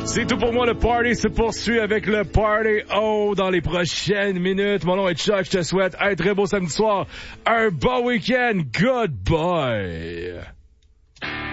C'est tout pour moi, le party se poursuit avec le Party O dans les prochaines minutes. Mon nom est Chuck, je te souhaite un très beau samedi soir, un bon week-end, goodbye!